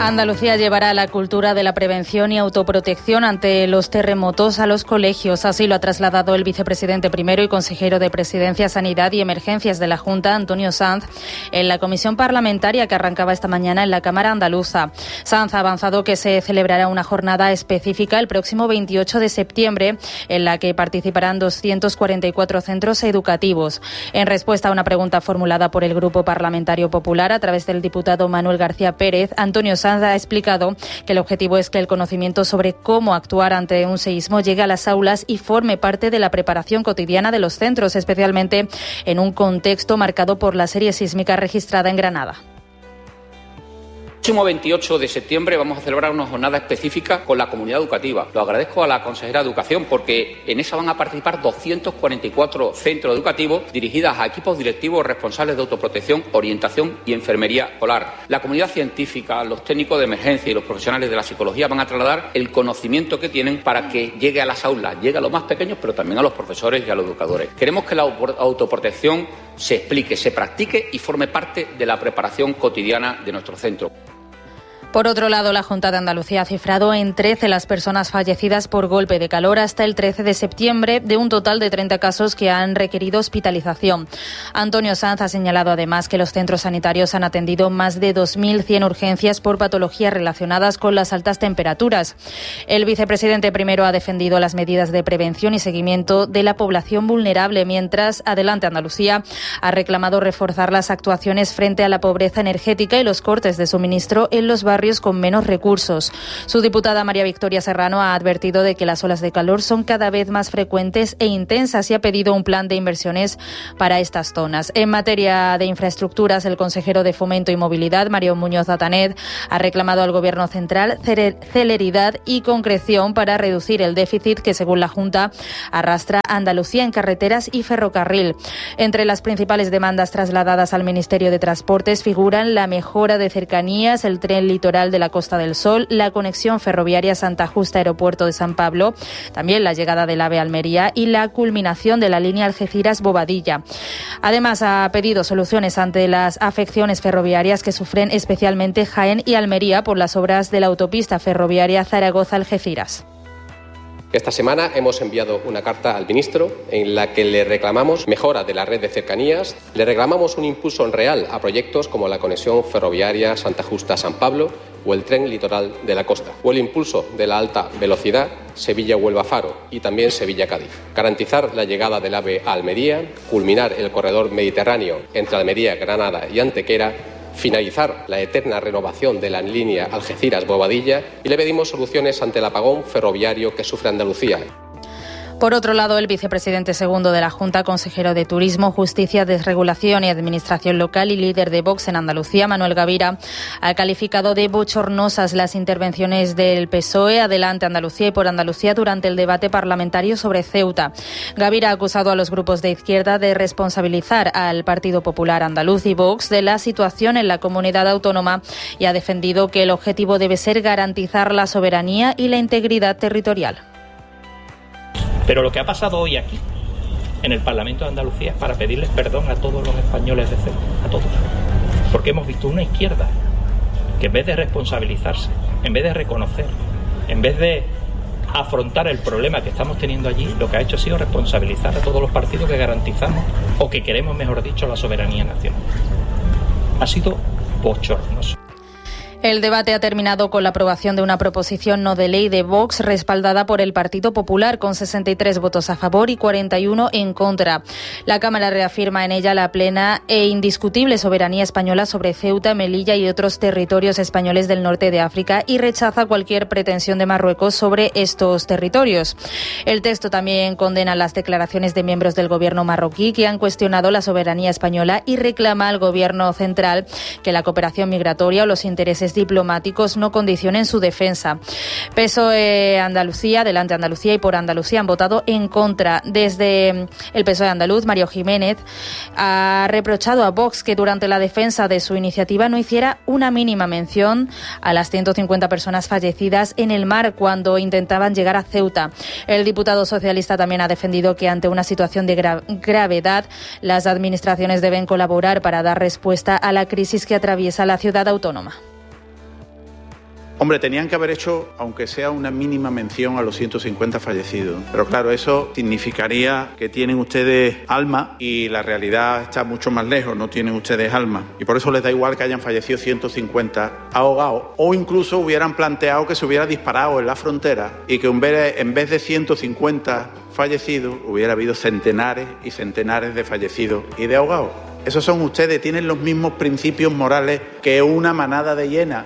Andalucía llevará la cultura de la prevención y autoprotección ante los terremotos a los colegios. Así lo ha trasladado el vicepresidente primero y consejero de Presidencia, Sanidad y Emergencias de la Junta, Antonio Sanz, en la comisión parlamentaria que arrancaba esta mañana en la Cámara Andaluza. Sanz ha avanzado que se celebrará una jornada específica el próximo 28 de septiembre, en la que participarán 244 centros educativos. En respuesta a una pregunta formulada por el Grupo Parlamentario Popular a través del diputado Manuel García Pérez, Antonio Sanz ha explicado que el objetivo es que el conocimiento sobre cómo actuar ante un seísmo llegue a las aulas y forme parte de la preparación cotidiana de los centros, especialmente en un contexto marcado por la serie sísmica registrada en Granada. El próximo 28 de septiembre vamos a celebrar una jornada específica con la comunidad educativa. Lo agradezco a la consejera de Educación porque en esa van a participar 244 centros educativos dirigidas a equipos directivos responsables de autoprotección, orientación y enfermería escolar. La comunidad científica, los técnicos de emergencia y los profesionales de la psicología van a trasladar el conocimiento que tienen para que llegue a las aulas, llegue a los más pequeños, pero también a los profesores y a los educadores. Queremos que la autoprotección se explique, se practique y forme parte de la preparación cotidiana de nuestro centro. Por otro lado, la Junta de Andalucía ha cifrado en 13 las personas fallecidas por golpe de calor hasta el 13 de septiembre, de un total de 30 casos que han requerido hospitalización. Antonio Sanz ha señalado además que los centros sanitarios han atendido más de 2.100 urgencias por patologías relacionadas con las altas temperaturas. El vicepresidente primero ha defendido las medidas de prevención y seguimiento de la población vulnerable, mientras Adelante Andalucía ha reclamado reforzar las actuaciones frente a la pobreza energética y los cortes de suministro en los barrios con menos recursos. Su diputada María Victoria Serrano ha advertido de que las olas de calor son cada vez más frecuentes e intensas y ha pedido un plan de inversiones para estas zonas. En materia de infraestructuras, el consejero de Fomento y Movilidad, Mario Muñoz Atanet, ha reclamado al Gobierno central celeridad y concreción para reducir el déficit que, según la Junta, arrastra a Andalucía en carreteras y ferrocarril. Entre las principales demandas trasladadas al Ministerio de Transportes figuran la mejora de cercanías, el tren litoral de la Costa del Sol, la conexión ferroviaria Santa Justa Aeropuerto de San Pablo, también la llegada del AVE a Almería y la culminación de la línea Algeciras-Bobadilla. Además, ha pedido soluciones ante las afecciones ferroviarias que sufren especialmente Jaén y Almería por las obras de la autopista ferroviaria Zaragoza-Algeciras. Esta semana hemos enviado una carta al ministro en la que le reclamamos mejora de la red de cercanías, le reclamamos un impulso real a proyectos como la conexión ferroviaria Santa Justa-San Pablo o el tren litoral de la costa, o el impulso de la alta velocidad Sevilla-Huelva-Faro y también Sevilla-Cádiz. Garantizar la llegada del AVE a Almería, culminar el corredor mediterráneo entre Almería, Granada y Antequera, finalizar la eterna renovación de la línea Algeciras-Bobadilla y le pedimos soluciones ante el apagón ferroviario que sufre Andalucía. Por otro lado, el vicepresidente segundo de la Junta, consejero de Turismo, Justicia, Desregulación y Administración Local y líder de Vox en Andalucía, Manuel Gavira, ha calificado de bochornosas las intervenciones del PSOE, Adelante Andalucía y Por Andalucía durante el debate parlamentario sobre Ceuta. Gavira ha acusado a los grupos de izquierda de responsabilizar al Partido Popular Andaluz y Vox de la situación en la comunidad autónoma y ha defendido que el objetivo debe ser garantizar la soberanía y la integridad territorial. Pero lo que ha pasado hoy aquí, en el Parlamento de Andalucía, es para pedirles perdón a todos los españoles de Ceuta, a todos. Porque hemos visto una izquierda que en vez de responsabilizarse, en vez de reconocer, en vez de afrontar el problema que estamos teniendo allí, lo que ha hecho ha sido responsabilizar a todos los partidos que garantizamos, o que queremos, mejor dicho, la soberanía nacional. Ha sido bochornoso. El debate ha terminado con la aprobación de una proposición no de ley de Vox respaldada por el Partido Popular con 63 votos a favor y 41 en contra. La Cámara reafirma en ella la plena e indiscutible soberanía española sobre Ceuta, Melilla y otros territorios españoles del norte de África y rechaza cualquier pretensión de Marruecos sobre estos territorios. El texto también condena las declaraciones de miembros del gobierno marroquí que han cuestionado la soberanía española y reclama al gobierno central que la cooperación migratoria o los intereses diplomáticos no condicionen su defensa. PSOE Andalucía, Adelante Andalucía y Por Andalucía han votado en contra. Desde el PSOE andaluz, Mario Jiménez ha reprochado a Vox que durante la defensa de su iniciativa no hiciera una mínima mención a las 150 personas fallecidas en el mar cuando intentaban llegar a Ceuta. El diputado socialista también ha defendido que ante una situación de gravedad las administraciones deben colaborar para dar respuesta a la crisis que atraviesa la ciudad autónoma. Hombre, tenían que haber hecho, aunque sea una mínima mención a los 150 fallecidos. Pero claro, eso significaría que tienen ustedes alma y la realidad está mucho más lejos, no tienen ustedes alma. Y por eso les da igual que hayan fallecido 150 ahogados. O incluso hubieran planteado que se hubiera disparado en la frontera y que en vez de 150 fallecidos hubiera habido centenares y centenares de fallecidos y de ahogados. Esos son ustedes, tienen los mismos principios morales que una manada de hienas.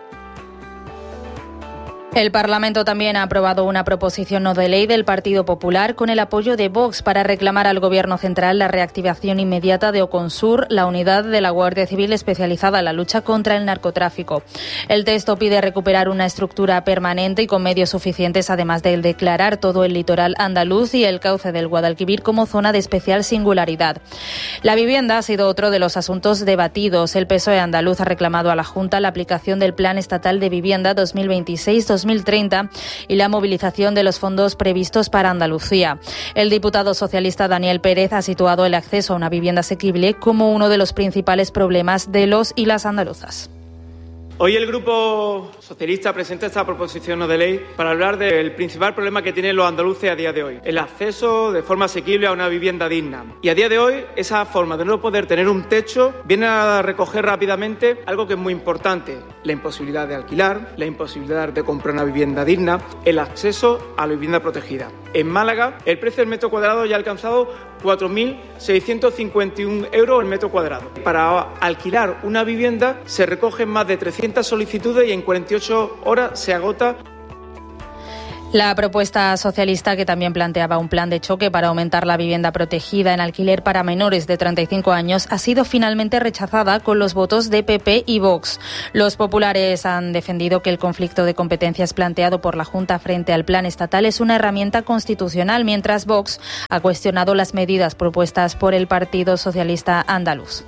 El Parlamento también ha aprobado una proposición no de ley del Partido Popular con el apoyo de Vox para reclamar al Gobierno central la reactivación inmediata de Oconsur, la unidad de la Guardia Civil especializada en la lucha contra el narcotráfico. El texto pide recuperar una estructura permanente y con medios suficientes, además de declarar todo el litoral andaluz y el cauce del Guadalquivir como zona de especial singularidad. La vivienda ha sido otro de los asuntos debatidos. El PSOE andaluz ha reclamado a la Junta la aplicación del Plan Estatal de Vivienda 2026-2030 y la movilización de los fondos previstos para Andalucía. El diputado socialista Daniel Pérez ha situado el acceso a una vivienda asequible como uno de los principales problemas de los y las andaluzas. Hoy el Grupo Socialista presenta esta proposición no de ley para hablar del principal problema que tienen los andaluces a día de hoy, el acceso de forma asequible a una vivienda digna. Y a día de hoy, esa forma de no poder tener un techo viene a recoger rápidamente algo que es muy importante: la imposibilidad de alquilar, la imposibilidad de comprar una vivienda digna, el acceso a la vivienda protegida. En Málaga, el precio del metro cuadrado ya ha alcanzado 4.651 euros el metro cuadrado. Para alquilar una vivienda se recogen más de 300 solicitudes y en 48 horas se agota. La propuesta socialista, que también planteaba un plan de choque para aumentar la vivienda protegida en alquiler para menores de 35 años, ha sido finalmente rechazada con los votos de PP y Vox. Los populares han defendido que el conflicto de competencias planteado por la Junta frente al plan estatal es una herramienta constitucional, mientras Vox ha cuestionado las medidas propuestas por el Partido Socialista andaluz.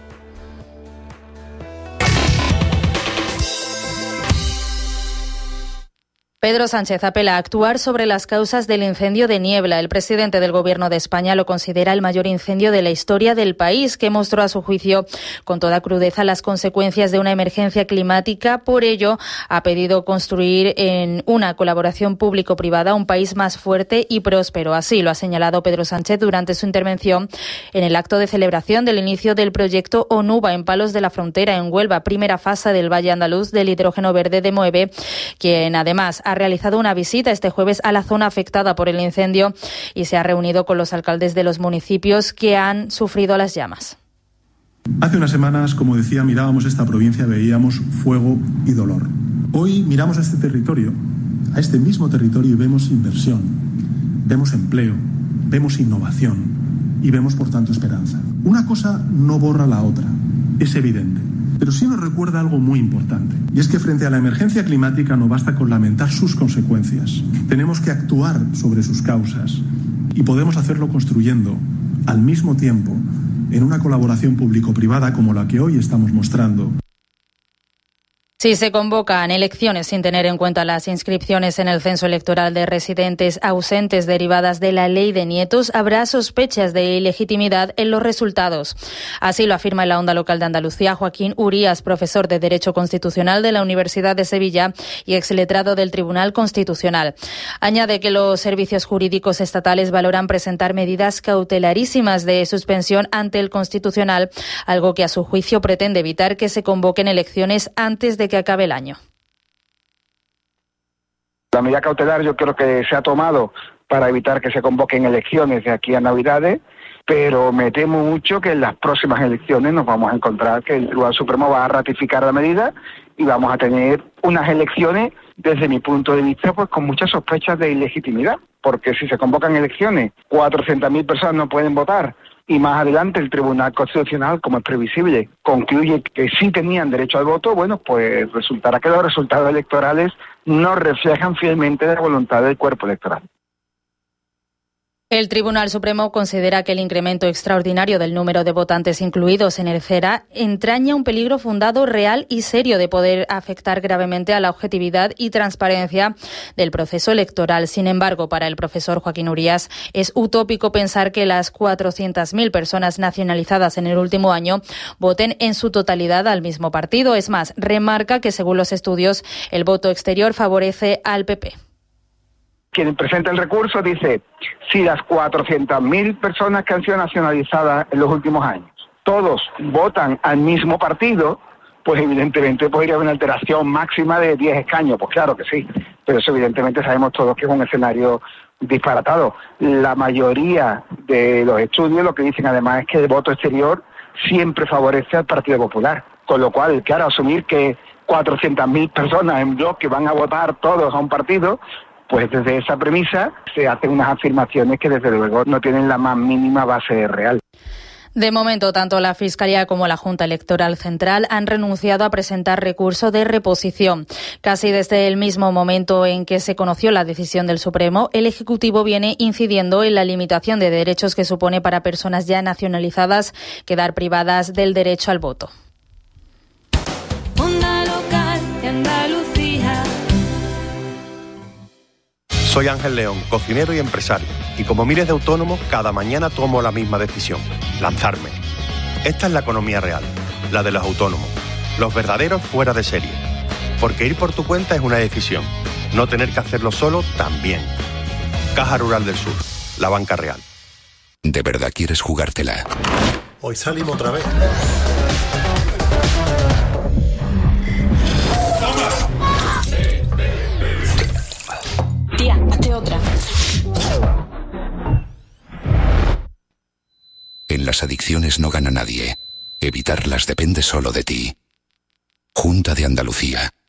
Pedro Sánchez apela a actuar sobre las causas del incendio de Niebla. El presidente del Gobierno de España lo considera el mayor incendio de la historia del país, que mostró a su juicio con toda crudeza las consecuencias de una emergencia climática. Por ello, ha pedido construir en una colaboración público-privada un país más fuerte y próspero. Así lo ha señalado Pedro Sánchez durante su intervención en el acto de celebración del inicio del proyecto ONUVA en Palos de la Frontera, en Huelva, primera fase del Valle Andaluz del hidrógeno verde de Moeve, quien además ha realizado una visita este jueves a la zona afectada por el incendio y se ha reunido con los alcaldes de los municipios que han sufrido las llamas. Hace unas semanas, como decía, mirábamos esta provincia, veíamos fuego y dolor. Hoy miramos a este territorio, a este mismo territorio, y vemos inversión, vemos empleo, vemos innovación y vemos, por tanto, esperanza. Una cosa no borra la otra, es evidente. Pero sí nos recuerda algo muy importante, y es que frente a la emergencia climática no basta con lamentar sus consecuencias. Tenemos que actuar sobre sus causas, y podemos hacerlo construyendo, al mismo tiempo, en una colaboración público-privada como la que hoy estamos mostrando. Si se convocan elecciones sin tener en cuenta las inscripciones en el censo electoral de residentes ausentes derivadas de la ley de nietos, habrá sospechas de ilegitimidad en los resultados. Así lo afirma en la Onda Local de Andalucía Joaquín Urías, profesor de Derecho Constitucional de la Universidad de Sevilla y exletrado del Tribunal Constitucional. Añade que los servicios jurídicos estatales valoran presentar medidas cautelarísimas de suspensión ante el Constitucional, algo que a su juicio pretende evitar que se convoquen elecciones antes de que acabe el año. La medida cautelar yo creo que se ha tomado para evitar que se convoquen elecciones de aquí a Navidades, pero me temo mucho que en las próximas elecciones nos vamos a encontrar que el Tribunal Supremo va a ratificar la medida y vamos a tener unas elecciones, desde mi punto de vista, pues con muchas sospechas de ilegitimidad, porque si se convocan elecciones, 400.000 personas no pueden votar, y más adelante el Tribunal Constitucional, como es previsible, concluye que sí tenían derecho al voto, bueno, pues resultará que los resultados electorales no reflejan fielmente la voluntad del cuerpo electoral. El Tribunal Supremo considera que el incremento extraordinario del número de votantes incluidos en el CERA entraña un peligro fundado, real y serio de poder afectar gravemente a la objetividad y transparencia del proceso electoral. Sin embargo, para el profesor Joaquín Urías, es utópico pensar que las 400.000 personas nacionalizadas en el último año voten en su totalidad al mismo partido. Es más, remarca que según los estudios, el voto exterior favorece al PP. Quien presenta el recurso dice, si las 400.000 personas que han sido nacionalizadas en los últimos años, todos votan al mismo partido, pues evidentemente podría haber una alteración máxima de 10 escaños. Pues claro que sí, pero eso evidentemente sabemos todos que es un escenario disparatado. La mayoría de los estudios lo que dicen además es que el voto exterior siempre favorece al Partido Popular, con lo cual, claro, asumir que 400.000 personas en bloque van a votar todos a un partido, pues desde esa premisa se hacen unas afirmaciones que desde luego no tienen la más mínima base real. De momento, tanto la Fiscalía como la Junta Electoral Central han renunciado a presentar recurso de reposición. Casi desde el mismo momento en que se conoció la decisión del Supremo, el Ejecutivo viene incidiendo en la limitación de derechos que supone para personas ya nacionalizadas quedar privadas del derecho al voto. Onda local de Andalucía. Soy Ángel León, cocinero y empresario, y como miles de autónomos, cada mañana tomo la misma decisión, lanzarme. Esta es la economía real, la de los autónomos, los verdaderos fuera de serie. Porque ir por tu cuenta es una decisión, no tener que hacerlo solo también. Caja Rural del Sur, la banca real. ¿De verdad quieres jugártela? Hoy salimos otra vez. Tía, hazte otra. En las adicciones no gana nadie. Evitarlas depende solo de ti. Junta de Andalucía.